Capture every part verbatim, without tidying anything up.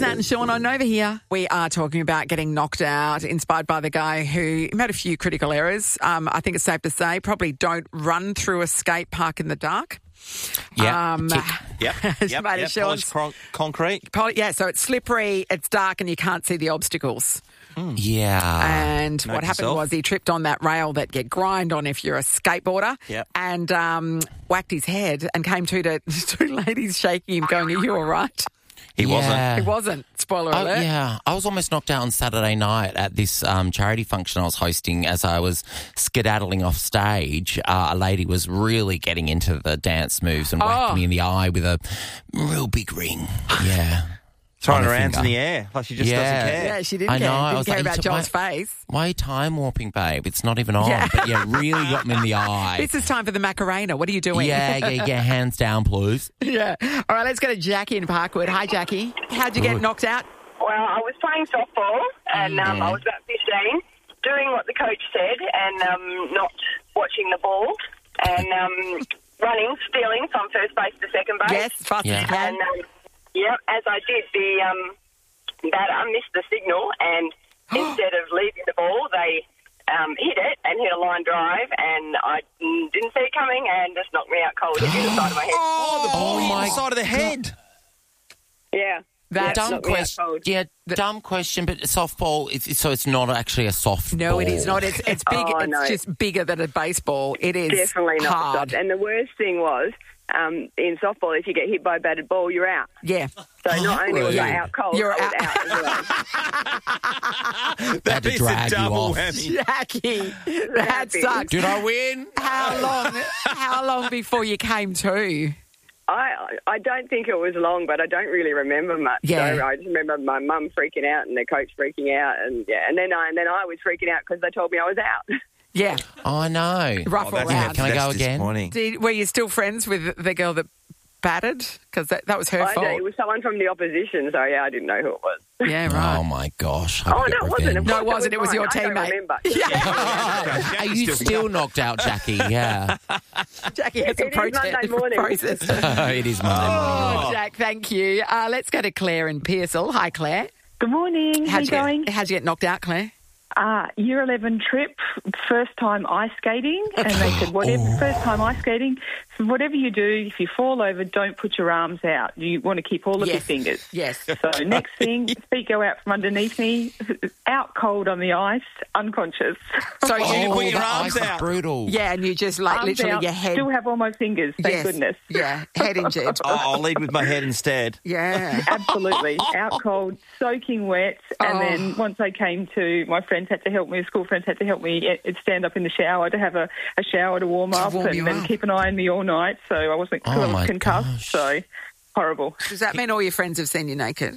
Nat and Sean on Nova here. We are talking about getting knocked out, inspired by the guy who made a few critical errors. Um, I think it's safe to say probably don't run through a skate park in the dark. Yeah. Um, Yep, as yep, mate yep. of Sean's- Polished cron- concrete. Poly- yeah, so it's slippery, it's dark, and you can't see the obstacles. Yeah. And Note what happened yourself. was he tripped on that rail that get grind on if you're a skateboarder, Yep. and um, whacked his head and came to to two ladies shaking him, going, "Are you all right?" He Yeah. wasn't. He wasn't. Spoiler Oh, alert. yeah. I was almost knocked out on Saturday night at this um, charity function I was hosting as I was skedaddling off stage. Uh, a lady was really getting into the dance moves and whacked Oh. me in the eye with a real big ring. Yeah. Throwing On her her hands in finger. the air like she just Yeah. doesn't care. Yeah, she didn't I care. know, I Didn't was care like, about you took Joel's my- face. Why are you time warping, babe? It's not even on. Yeah. But yeah, really got me in the eye. This is time for the Macarena. What are you doing? Yeah, yeah, yeah, hands down, please. Yeah. All right, let's go to Jackie in Parkwood. Hi, Jackie. How'd you get Good. knocked out? Well, I was playing softball, and um, I was about fifteen, doing what the coach said, and um, not watching the ball, and um, running, stealing from first base to second base. Yes, fast as Yeah. you can. And, um, yep, as I did, the um, batter missed the signal, and instead of leaving the ball, they um, hit it and hit a line drive, and I mm, didn't see it coming and just knocked me out cold hit me in the side of my head. Oh, the ball Oh hit my the side of the head. Yeah. That Dumb knocked me out question. cold. Yeah, dumb question, but softball, it's, so it's not actually a softball. No, it is not. It's it's big. Oh, it's no. just bigger than a baseball. It is Definitely not hard. stopped. And the worst thing was, um, in softball, if you get hit by a batted ball, you're out. Yeah. So not only was I Really? out cold, You're I was out. out, as well. That to is drag a you double off. whammy. Jackie, that Happy. sucks. Did I win? How long? How long before you came to? I I don't think it was long, but I don't really remember much. Yeah. So I just remember my mum freaking out and the coach freaking out, and yeah, and then I and then I was freaking out because they told me I was out. Yeah. Oh, I know. Rough Oh, that's, around. Can I go that's again? disappointing. Did, were you still friends with the girl that battered? Because that, that was her I fault. don't- it was someone from the opposition, so yeah, I didn't know who it was. Yeah, right. Oh, my gosh. I Oh, get no, it wasn't. revenge. Of No, course it wasn't. It was mine. your I don't teammate. remember. Yeah. Are you still knocked out, Jackie? Yeah. Jackie had some It is Monday protest morning. process. It is Monday morning. Oh, Jack, thank you. Uh, let's go to Claire in Pearsall. Hi, Claire. Good morning. How How'd you you, going? get, how'd you get knocked out, Claire? Uh, year eleven trip, first time ice skating, and they said, whatever, first time ice skating, so whatever you do, if you fall over, don't put your arms out. You want to keep all of your Yes. fingers. Yes. So next thing, feet go out from underneath me, out cold on the ice, unconscious. So Oh, you you, put your that arms ice is out. brutal. yeah, and you just like Arms literally out, your head. still have all my fingers, thank yes. goodness. Yeah, head injured. Oh, I'll lead with my head instead. Yeah. Absolutely. Out cold, soaking wet. And Oh. then once I came to, my friends had to help me, school friends had to help me eh, stand up in the shower to have a, a shower to warm To up warm and, you and up. keep an eye on me all night. So I wasn't, Oh, cause I was my concussed. gosh. So horrible. Does that mean all your friends have seen you naked?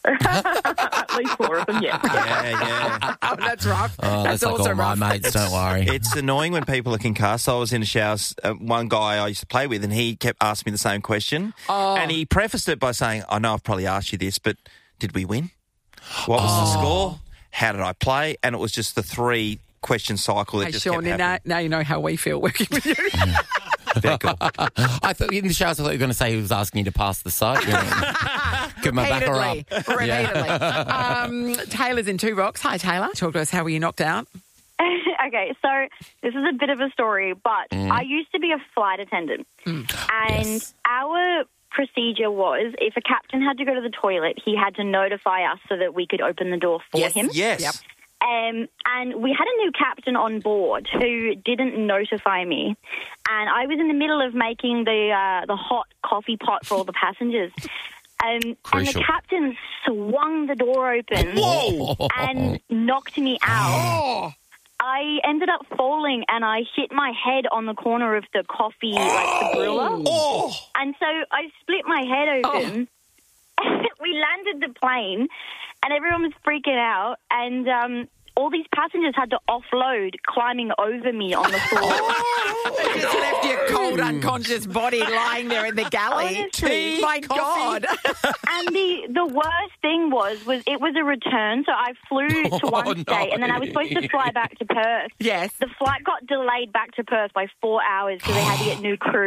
At least four of them, yeah. Yeah, yeah. Oh, that's rough. Oh, that's, like also all my rough. mates, don't worry. It's annoying when people are concussed. I was in a shower, uh, one guy I used to play with, and he kept asking me the same question. Oh. And he prefaced it by saying, I know I've probably asked you this, but did we win? What was the score? How did I play? And it was just the three question cycle that Hey, just Sean, kept now, happening. now you know how we feel working with you. Very cool. I thought in the showers, I thought you were going to say he was asking you to pass the site. Give my back her up. Repeatedly. Repeatedly. Um, Taylor's in Two Rocks. Hi, Taylor. Talk to us. How were you knocked out? Okay, so this is a bit of a story, but I used to be a flight attendant. And Yes. our procedure was if a captain had to go to the toilet, he had to notify us so that we could open the door for Yes. him. Yes. Yep. Um, and we had a new captain on board who didn't notify me. And I was in the middle of making the uh, the hot coffee pot for all the passengers. Um, and Crucial. the captain swung the door open Whoa! and knocked me out. I ended up falling and I hit my head on the corner of the coffee, like the brewer. Oh! And so I split my head open. We landed the plane and everyone was freaking out. And um, all these passengers had to offload climbing over me on the floor. They just left your cold, unconscious body lying there in the galley. Honestly. My God. And the, the worst thing was, was it was a return. So I flew to one Oh, state and then I was supposed to fly back to Perth. Yes. The flight got delayed back to Perth by four hours because they had to get new crew.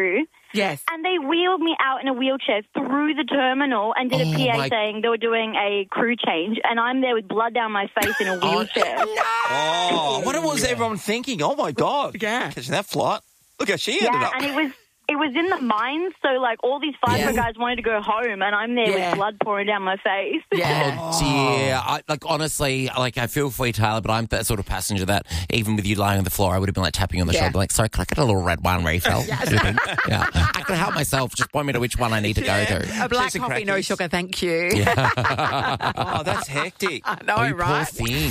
Yes. And they wheeled me out in a wheelchair through the terminal and did a Oh, P A my- saying they were doing a crew change, and I'm there with blood down my face in a wheelchair. Oh, what was everyone thinking? Oh, my God. Yeah. Catching that flight. Look how she ended Yeah, up. and it was it was in the mines, so like all these FIFO Yeah. guys wanted to go home, and I'm there Yeah. with blood pouring down my face. Yeah. Oh, dear. I, like, honestly, like, I feel for you, Taylor, but I'm that sort of passenger that even with you lying on the floor, I would have been, like, tapping you on the Yeah. shoulder, like, sorry, can I get a little red wine refill? Yes. Do you think? Yeah. I can help myself. Just point me to which one I need to go to. A black Cheese and coffee, no crackers. sugar, thank you. Oh, that's hectic. I know, Oh, you poor right? thing.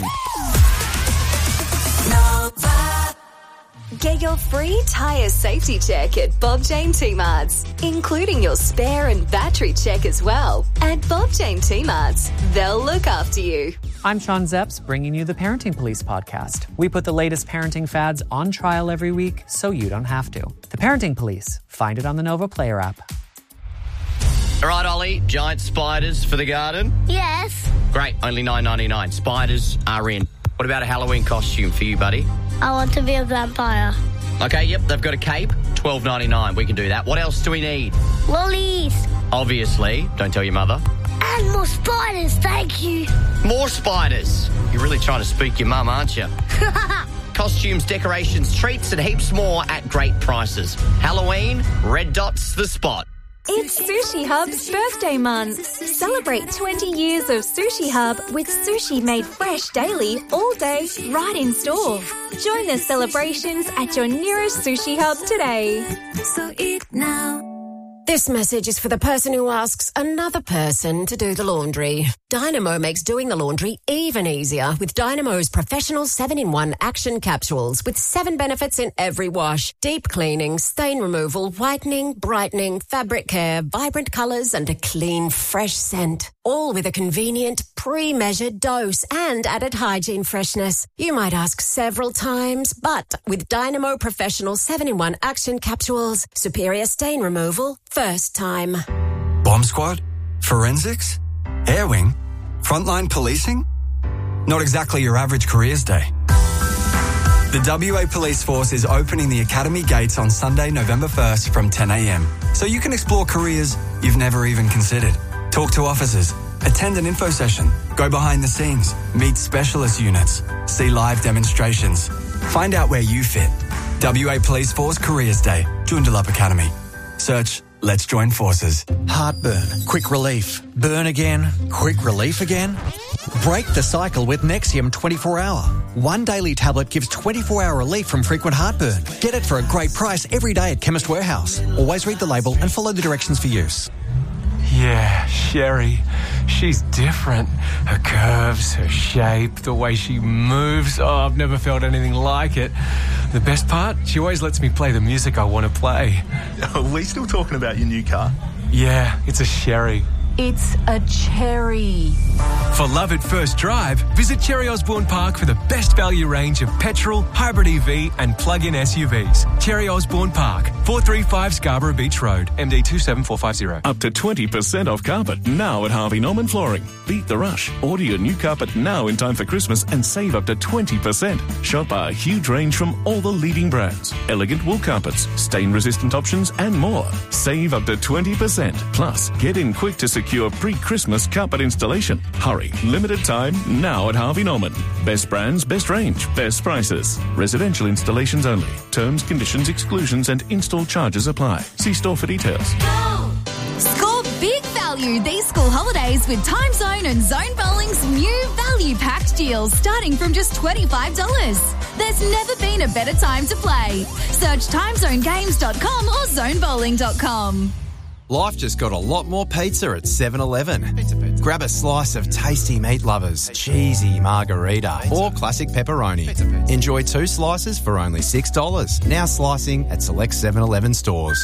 Get your free tyre safety check at Bob Jane T-Marts, including your spare and battery check as well. At Bob Jane T-Marts, they'll look after you. I'm Sean Zepps, bringing you the Parenting Police podcast. We put the latest parenting fads on trial every week so you don't have to. The Parenting Police. Find it on the Nova Player app. All right, Ollie, giant spiders for the garden? Yes. Great, only nine ninety-nine. Spiders are in. What about a Halloween costume for you, buddy? I want to be a vampire. Okay, yep, they've got a cape, twelve ninety-nine. We can do that. What else do we need? Lollies. Obviously, don't tell your mother. And more spiders, thank you. More spiders. You're really trying to spook your mum, aren't you? Costumes, decorations, treats, and heaps more at great prices. Halloween, Red Dot's the spot. It's Sushi Hub's birthday month. Celebrate twenty years of Sushi Hub with sushi made fresh daily, all day, right in store. Join the celebrations at your nearest Sushi Hub today. So eat now. This message is for the person who asks another person to do the laundry. Dynamo makes doing the laundry even easier with Dynamo's professional seven in one action capsules with seven benefits in every wash. Deep cleaning, stain removal, whitening, brightening, fabric care, vibrant colours and a clean, fresh scent. All with a convenient, pre-measured dose and added hygiene freshness. You might ask several times, but with Dynamo professional seven in one action capsules, superior stain removal, first time. Bomb squad? Forensics? Air wing? Frontline policing? Not exactly your average careers day. The W A Police Force is opening the Academy gates on Sunday, November first from ten a.m. so you can explore careers you've never even considered. Talk to officers, attend an info session, go behind the scenes, meet specialist units, see live demonstrations. Find out where you fit. W A Police Force Careers Day, Joondalup Academy. Search Let's Join Forces. Heartburn, quick relief. Burn again, quick relief again. Break the cycle with Nexium twenty-four hour. One daily tablet gives twenty-four hour relief from frequent heartburn. Get it for a great price every day at Chemist Warehouse. Always read the label and follow the directions for use. Yeah, Sherry. She's different. Her curves, her shape, the way she moves. Oh, I've never felt anything like it. The best part? She always lets me play the music I want to play. Are we still talking about your new car? Yeah, it's a Sherry. It's a cherry. For love at first drive, visit Cherry Osborne Park for the best value range of petrol, hybrid E V and plug-in S U Vs. Cherry Osborne Park, four thirty-five Scarborough Beach Road, M D two seven four five zero. Up to twenty percent off carpet now at Harvey Norman Flooring. Beat the rush. Order your new carpet now in time for Christmas and save up to twenty percent. Shop our huge range from all the leading brands. Elegant wool carpets, stain-resistant options and more. Save up to twenty percent. Plus, get in quick to secure pre-Christmas carpet installation. Hurry. Limited time now at Harvey Norman. Best brands, best range, best prices. Residential installations only. Terms, conditions, exclusions and install charges apply. See store for details. Score big value these school holidays with Time Zone and Zone Bowling's new value packed deals starting from just twenty-five dollars. There's never been a better time to play. Search time zone games dot com or zone bowling dot com. Life just got a lot more pizza at seven eleven. Grab a slice of tasty meat lovers, cheesy margarita, or classic pepperoni. Enjoy two slices for only six dollars. Now slicing at select seven eleven stores.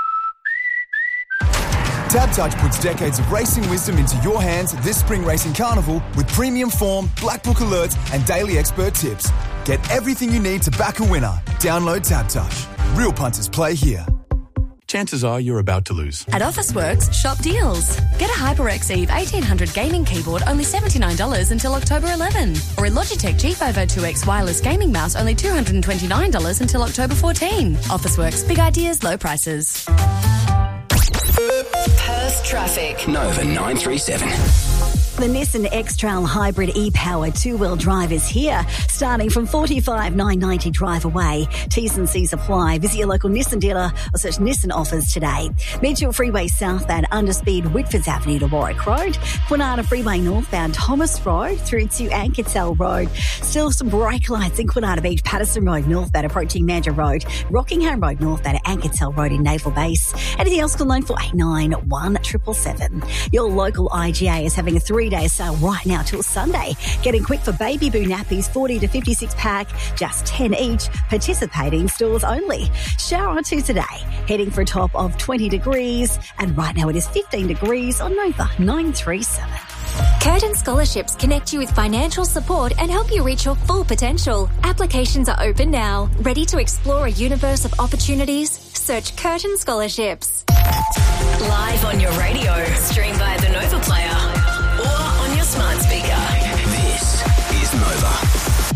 TabTouch puts decades of racing wisdom into your hands this spring racing carnival with premium form, black book alerts and daily expert tips. Get everything you need to back a winner. Download TabTouch. Real punters play here. chances are you're about to lose. At Officeworks, shop deals. Get a HyperX Eve eighteen hundred gaming keyboard only seventy-nine dollars until October eleventh. Or a Logitech G Vivo two X wireless gaming mouse only two hundred twenty-nine dollars until October fourteenth. Officeworks, big ideas, low prices. Perth traffic. Nova nine three seven. The Nissan X-Trail Hybrid e-Power two-wheel drive is here, starting from forty-five thousand nine hundred ninety dollars drive away. T's and C's apply. Visit your local Nissan dealer or search Nissan offers today. Mitchell Freeway southbound underspeed Whitfords Avenue to Warwick Road. Kwinana Freeway northbound Thomas Road through to Ankersell Road. Still some brake lights in Kwinana Beach, Patterson Road northbound approaching Mandurah Road. Rockingham Road northbound at Ankersell Road in Naval Base. Anything else call nine four eight nine, one seven seven seven. Your local I G A is having a three day sale right now till Sunday. Getting quick for Baby Boo nappies, forty to fifty-six pack, just ten each. Participating stores only. Shower or two today. Heading for a top of twenty degrees, and right now it is fifteen degrees on Nova nine three seven. Curtin Scholarships connect you with financial support and help you reach your full potential. Applications are open now. Ready to explore a universe of opportunities? Search Curtin Scholarships. Live on your radio, stream via the Nova Player, or on your smart speaker. This is Nova.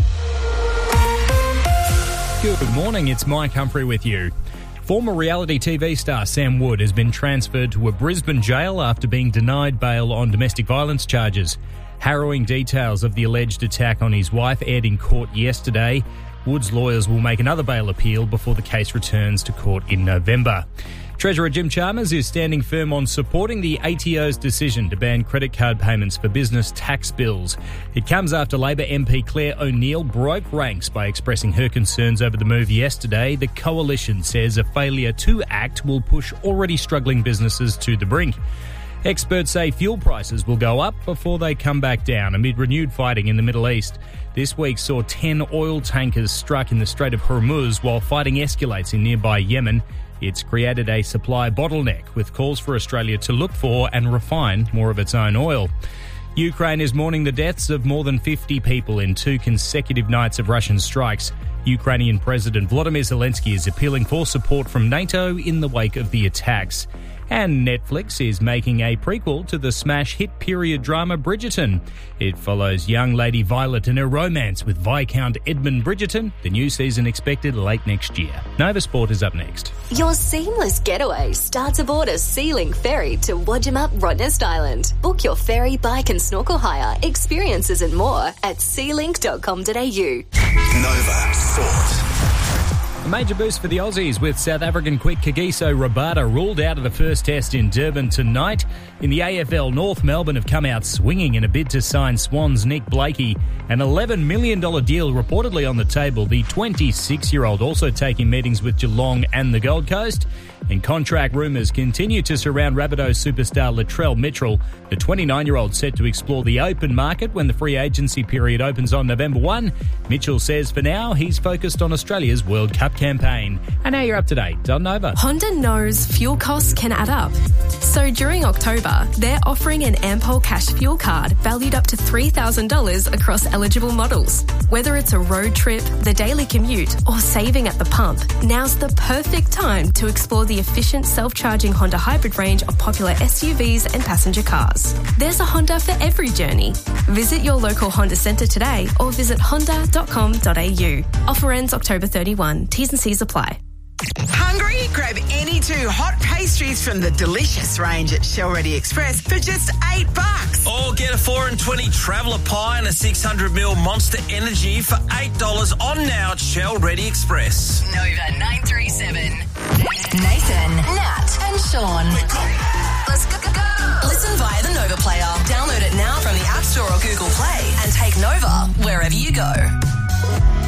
Good morning, it's Mike Humphrey with you. Former reality T V star Sam Wood has been transferred to a Brisbane jail after being denied bail on domestic violence charges. Harrowing details of the alleged attack on his wife aired in court yesterday. Wood's lawyers will make another bail appeal before the case returns to court in November. Treasurer Jim Chalmers is standing firm on supporting the A T O's decision to ban credit card payments for business tax bills. It comes after Labor M P Claire O'Neill broke ranks by expressing her concerns over the move yesterday. The coalition says a failure to act will push already struggling businesses to the brink. Experts say fuel prices will go up before they come back down amid renewed fighting in the Middle East. This week saw ten oil tankers struck in the Strait of Hormuz while fighting escalates in nearby Yemen. It's created a supply bottleneck with calls for Australia to look for and refine more of its own oil. Ukraine is mourning the deaths of more than fifty people in two consecutive nights of Russian strikes. Ukrainian President Volodymyr Zelensky is appealing for support from NATO in the wake of the attacks. And Netflix is making a prequel to the smash hit period drama Bridgerton. It follows young Lady Violet and her romance with Viscount Edmund Bridgerton. The new season expected late next year. Nova Sport is up next. Your seamless getaway starts aboard a Sea-Link ferry to Wadjum Rottnest Island. Book your ferry, bike and snorkel hire, experiences and more at sea link dot com dot a u. Nova Sport. A major boost for the Aussies with South African quick Kagiso Rabada ruled out of the first test in Durban tonight. In the A F L, North Melbourne have come out swinging in a bid to sign Swans' Nick Blakey. An eleven million dollars deal reportedly on the table. The twenty-six-year-old also taking meetings with Geelong and the Gold Coast. And contract rumours continue to surround Rabbitohs superstar Latrell Mitchell. The twenty-nine-year-old set to explore the open market when the free agency period opens on November first. Mitchell says for now he's focused on Australia's World Cup campaign. And now you're up to date on Nova. Honda knows fuel costs can add up. So during October, they're offering an Ampol Cash fuel card valued up to three thousand dollars across eligible models. Whether it's a road trip, the daily commute, or saving at the pump, now's the perfect time to explore the efficient self-charging Honda hybrid range of popular S U Vs and passenger cars. There's a Honda for every journey. Visit your local Honda centre today or visit honda dot com dot a u. Offer ends October thirty-first. T's and C's apply. Hungry? Grab any two hot pastries from the delicious range at Shell Ready Express for just eight bucks. Or get a four and twenty Traveller Pie and a six hundred milliliter Monster Energy for eight dollars on now at Shell Ready Express. Nova nine three seven. Nathan, Nat and Sean. Let's go, go, go. Listen via the Nova Player. Download it now from the App Store or Google Play and take Nova wherever you go.